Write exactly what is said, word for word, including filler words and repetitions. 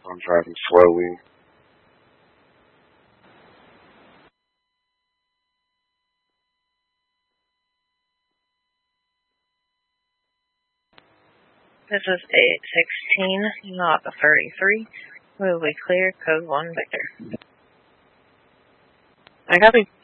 I'm driving slowly. This is eight sixteen, not the thirty-three. We will be clear, code one Victor. I copy.